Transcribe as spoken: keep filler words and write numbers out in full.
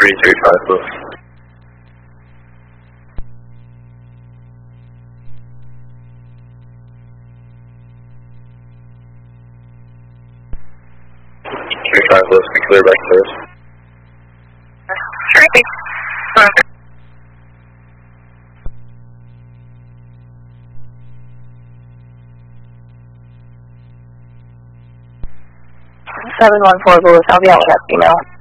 three three five Lewis. three five Lewis, be clear back to us. three five. seven one four Lewis, I'll be out with that email.